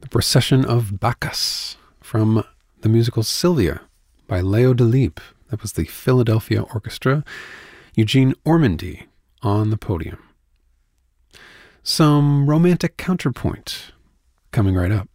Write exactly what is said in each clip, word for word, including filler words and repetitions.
The Procession of Bacchus from the musical Sylvia by Leo Delibes. That was the Philadelphia Orchestra. Eugene Ormandy on the podium. Some romantic counterpoint coming right up.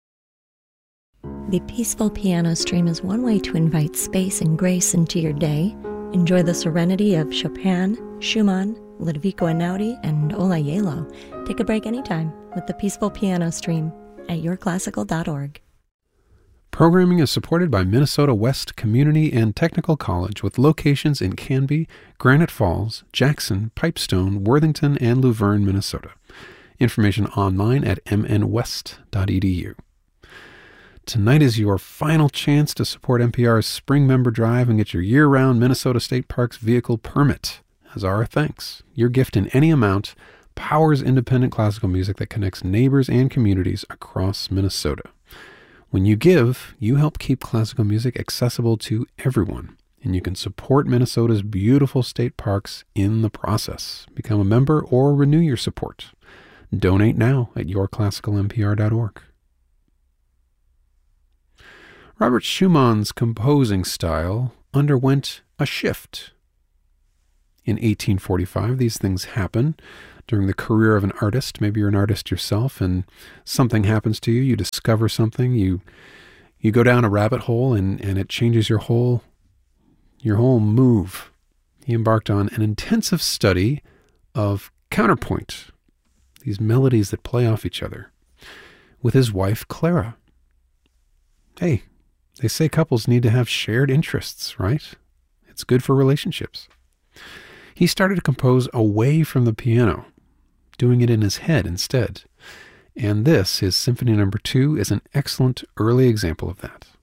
The Peaceful Piano Stream is one way to invite space and grace into your day. Enjoy the serenity of Chopin, Schumann, Ludovico Einaudi, and Ola Yelo. Take a break anytime with the Peaceful Piano Stream at your classical dot org. Programming is supported by Minnesota West Community and Technical College with locations in Canby, Granite Falls, Jackson, Pipestone, Worthington, and Luverne, Minnesota. Information online at m n west dot e d u. Tonight is your final chance to support N P R's Spring Member Drive and get your year-round Minnesota State Parks vehicle permit. As our thanks, your gift in any amount powers independent classical music that connects neighbors and communities across Minnesota. When you give, you help keep classical music accessible to everyone, and you can support Minnesota's beautiful state parks in the process. Become a member or renew your support. Donate now at your classical n p r dot org. Robert Schumann's composing style underwent a shift. In eighteen forty-five, these things happen during the career of an artist. Maybe you're an artist yourself and something happens to you. You discover something. You you go down a rabbit hole and, and it changes your whole, your whole move. He embarked on an intensive study of counterpoint, these melodies that play off each other, with his wife, Clara. Hey, they say couples need to have shared interests, right? It's good for relationships. He started to compose away from the piano, doing it in his head instead. And this, his Symphony Number Two, is an excellent early example of that.